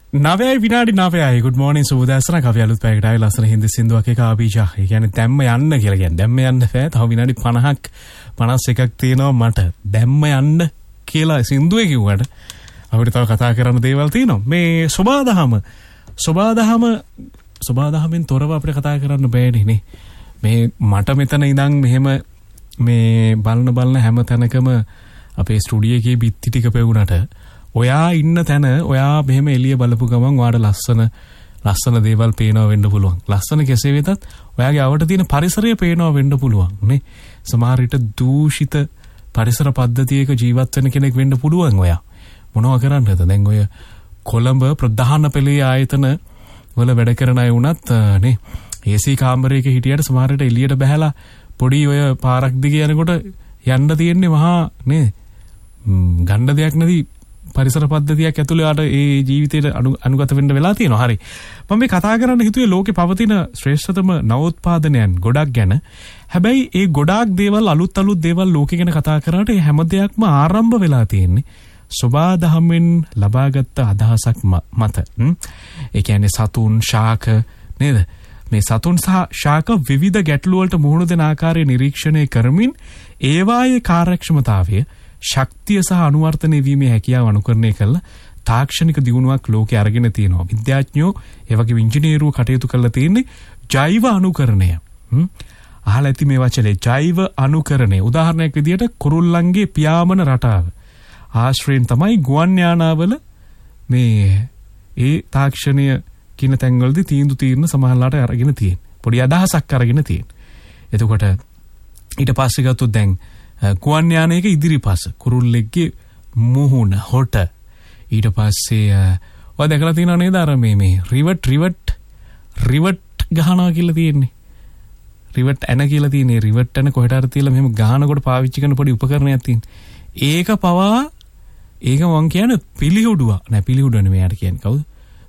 9 විනාඩි 9යි. good morning සුබදෑසන. අපි අලුත් පැයකට ආවේ ලස්සන හින්දි සින්දුවක් එක ආපීචා. ඒ කියන්නේ දැම්ම යන්න කියලා කියන්නේ. දැම්ම යන්න බෑ. තව විනාඩි 50ක් 51ක් තියෙනවා මට. දැම්ම යන්න කියලා සින්දුවේ කිව්වට අපිට තව කතා කරන්න දේවල් තියෙනවා. මේ සබාදහමෙන් තොරව අපිට කතා කරන්න බෑනේ නේ. මේ මට මෙතන ඉඳන් මෙහෙම මේ බලන හැම තැනකම අපේ ස්ටුඩියෝ එකේ බිත්ති ටික පෙවුනට ඔයා ඉන්න තැන ඔයා මෙහෙම එළිය බලපු ගමන් ඔයාට ලස්සන දේවල් පේනවා වෙන්න පුළුවන්. ලස්සන කෙසේ වෙතත් ඔයාගේ අවට තියෙන පරිසරය පේනවා වෙන්න පුළුවන් නේ. සමහර විට දූෂිත පරිසර පද්ධතියක ජීවත් වෙන කෙනෙක් වෙන්න පුළුවන් ඔයා. මොනවා කරන්නද? දැන් ඔය කොළඹ ප්‍රධාන පෙළේ ආයතන වල වැඩ කරන අය වුණත් නේ AC කාමරයක හිටියට සමහර විට එළියට බහැලා පොඩි ඔය පාරක් දිගේ යනකොට යන්න තියෙන්නේ මහා නේ ගණ්ඩ දෙයක් නැති පරිසර පද්ධතියක් ඇතුළේ ආට ඒ ජීවිතේට අනුගත වෙන්න වෙලා තියෙනවා. හරි. මම මේ කතා කරන්න හිතුවේ ලෝකේ පවතින ශ්‍රේෂ්ඨතම නවෝත්පාදනයන් ගොඩක් ගැන. හැබැයි ඒ ගොඩාක් දේවල් අලුත් දේවල් ලෝකේ ගැන කතා කරාට ඒ හැම දෙයක්ම ආරම්භ වෙලා තියෙන්නේ සබාදහමෙන් ලබාගත් අදහසක් මත. ඒ කියන්නේ සතුන් ශාක නේද? මේ සතුන් සහ ශාක විවිධ ගැටලු වලට මුහුණ දෙන ආකාරය නිරීක්ෂණය කරමින් ඒවායේ කාර්යක්ෂමතාවය ශක්තිය සහ අනුවර්තනය වීමේ හැකියාව අනුකරණය කළා තාක්ෂණික දියුණුවක් ලෝකේ අරගෙන තියෙනවා. විද්‍යාඥයෝ ඒ වගේ ඉංජිනේරුවෝ කටයුතු කරලා තියෙන්නේ ජෛව අනුකරණය. අහලා ඇති මේ වචනේ ජෛව අනුකරණය. උදාහරණයක් විදියට කුරුල්ලන්ගේ පියාඹන රටාව ආශ්‍රයෙන් තමයි ගුවන් යානාවල මේ ඒ තාක්ෂණය කින තැන්වලදී තීන්දුව සමහරලාට අරගෙන තියෙන. පොඩි අදහසක් අරගෙන තියෙන. එතකොට ඊට පස්සේ ගත්තොත් දැන් ගුවන් යානයක ඉදිරිපස කුරුල්ලෙක්ගේ මුහුණ හොට ඊට පස්සේ ඔය දැකලා තියෙනව නේද අර මේ රිවට් ගහනවා කියලා තියෙන්නේ. රිවට් ඇන කියලා තියෙන්නේ. රිවට් ඇන කොහෙට හරි තියලා මෙහෙම ගහනකොට පාවිච්චි කරන පොඩි උපකරණයක් තියෙනවා. ඒක පවා ඒක මං කියන්නේ පිළිහුඩුවා. නෑ පිළිහුඩුව නෙමෙයි යාට කියන්නේ කවුද?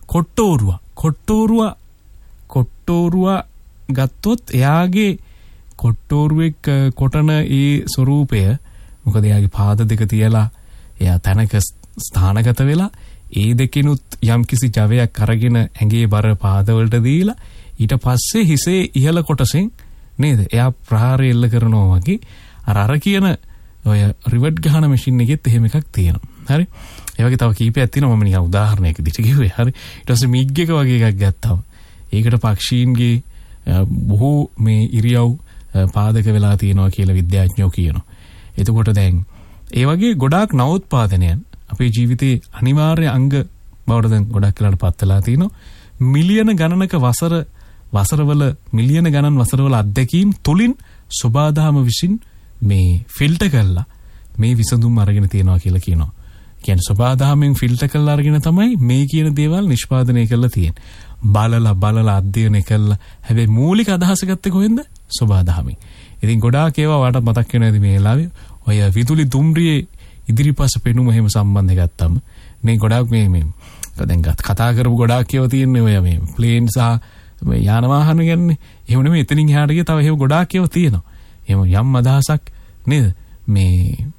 කොට්ටෝරුවා ගත්තොත් එයාගේ කොට්ටෝරුවෙක් කොටන ඒ ස්වරූපය මොකද එයාගේ පාද දෙක තියලා එයා තැනක ස්ථානගත වෙලා ඒ දෙකිනුත් යම්කිසි ජවයක් අරගෙන ඇඟේ බර පාදවලට දීලා ඊට පස්සේ හිසේ ඉහළ කොටසෙන් නේද එයා ප්‍රහාරය එල්ල කරනවා වගේ අර කියන ඔය රිවට් ගහන මැෂින් එකෙත් එහෙම එකක් තියෙනවා. හරි. ඒ වගේ තව කීපයක් තියෙනවා මම නිකන් උදාහරණයක් විදිහට කිව්වේ. හරි. ඊට පස්සේ මිග් එක වගේ එකක් ගත්තාම ඒකට පක්ෂීන්ගේ බොහෝ මේ ඉරියව් පාදක වෙලා තියෙනවා කියලා විද්‍යාඥයෝ කියනවා. එතකොට දැන් ඒ වගේ ගොඩාක් නවෝත්පාදනයන් අපේ ජීවිතේ අනිවාර්ය අංග බවට දැන් ගොඩක් වෙලාට පත් වෙලා තිනවා. මිලියන ගණනක වසරවල මිලියන ගණන් වසරවල අත්දැකීම් තුලින් සබාදහම විසින් මේ ෆිල්ටර් කරලා මේ විසඳුම් අරගෙන තියනවා කියලා කියනවා. කියන්නේ සබාදහමෙන් ෆිල්ටර් කරලා අරගෙන තමයි මේ කියන දේවල් නිෂ්පාදනය කරලා තියෙන්නේ. බලලා අධ්‍යයනය කළා. හැබැයි මූලික අදහස ගත්තේ කොහෙන්ද? සබාදහමෙන්. ඉතින් ගොඩාක් ඒවා වාට මතක් වෙනවාද මේ වෙලාවේ? ඔය විදුලි දුම්රියේ ඉදිරිපස පෙනුම එහෙම සම්බන්ධ ගත්තම මේ ගොඩාක් මේ දැන් කතා කරපු ගොඩාක් ඒවා තියෙන්නේ ඔය මේ ප්ලේන් සහ මේ යාන වාහන කියන්නේ. එහෙම නෙමෙයි එතනින් එහාට ගිය තව එහෙම ගොඩාක් ඒවා තියෙනවා. එහෙම යම් අදහසක් නේද? මේ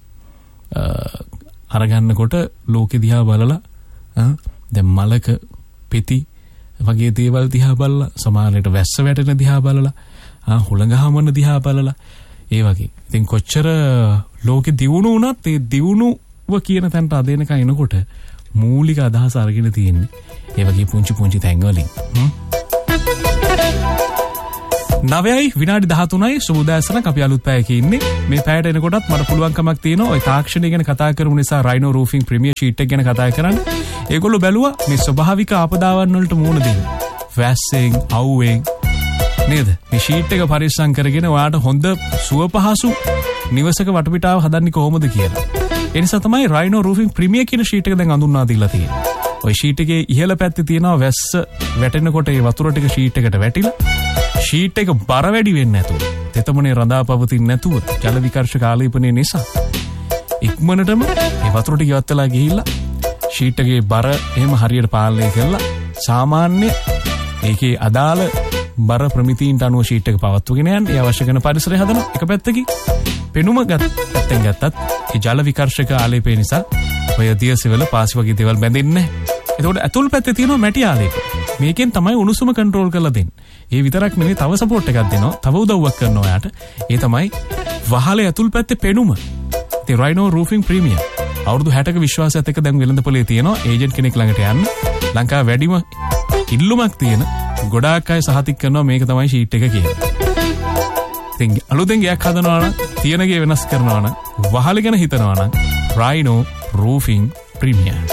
අරගන්නකොට ලෝකෙ දිහා බලලා දැන් මලක පෙති වගේ දේවල් දිහා බලලා සමානලට වැස්ස වැටෙන දිහා බලලා හුළඟ දිහා බලලා ඒ වගේ. ඉතින් කොච්චර ලෝකෙ දියුණු වුණත් ඒ දියුණුව කියන තැනට අදෙනක එනකොට මූලික අදහස අරගෙන තියෙන්නේ ඒ වගේ පුංචි තැන් වලින්. 9යි විනාඩි 13යි සුබෝදෑසනක් අපි අලුත් පැයක ඉන්නේ. මේ පැයට එනකොටත් මට පුළුවන්කමක් තියෙනවා ওই තාක්ෂණය ගැන කතා කරමු නිසා රයිනෝ රූෆින් ප්‍රීමියර් ෂීට් එක ගැන කතා කරන්න. ඒගොල්ලෝ බැලුවා මේ ස්වභාවික ආපදාවන් වලට මුහුණ දෙන්න. වැස්සෙන්, අවුවෙන් නේද? මේ ෂීට් එක පරිස්සම් කරගෙන ඔයාට හොඳ සුව පහසු නිවසක වටපිටාව හදන්නේ කොහොමද කියලා. ඒ නිසා තමයි රයිනෝ රූෆින් ප්‍රීමියර් කියන ෂීට් එක දැන් අඳුන්වා දීලා තියෙන්නේ. ওই ෂීට් එකේ ඉහළ පැත්තේ තියෙනවා වැස්ස වැටෙනකොට ඒ වතුර ටික ෂීට් එකට වැටිලා ෂීට් එක බර වැඩි වෙන්නේ නැතුව, තෙතමනේ රඳා පවතින්නේ නැතුව ජල විකර්ෂක ආලේපනය නිසා ඉක්මනටම ඒ වතුර ටික ඉවත් වෙලා ගිහිල්ලා ෂීට් එකේ බර එහෙම හරියට පාලනය කරලා සාමාන්‍ය ඒකේ අදාළ බර ප්‍රමිතීන්ට අනුව ෂීට් එක පවත්වගෙන යන්න ඒ අවශ්‍ය කරන පරිසරය හදන එක පැත්තකින් පෙනුම පැත්තෙන් ගත්තත් ඒ ජල විකර්ෂක ආලේපය නිසා ඔය දියසෙවල පාසි වගේ දේවල් බැඳෙන්නේ නැහැ. එතකොට ඇතුල් පැත්තේ තියෙනවා මැටි ආලේප. මේකෙන් තමයි උණුසුම කන්ට්‍රෝල් කරලා දෙන්නේ. ඒ විතරක් නෙවෙයි තව සපෝට් එකක් දෙනවා. තව උදව්වක් කරනවා ඔයාට. ඒ තමයි වහලේ ඇතුල් පැත්තේ පෙනුම. ඉතින් Rhino Roofing Premium අවුරුදු 60ක විශ්වාසයත් එක්ක දැන් වෙළඳපොලේ තියෙනවා. ඒජන්ට් කෙනෙක් ළඟට යන්න. ලංකාවේ වැඩිම ඉල්ලුමක් තියෙන ගොඩාක් අය සහතික කරනවා මේක තමයි ෂීට් එක කියලා. ඉතින් අලුතෙන් ගයක් හදනවා නම් තියෙන ගේ වෙනස් කරනවා නම් වහල ගැන හිතනවා නම් Rhino Roofing Premium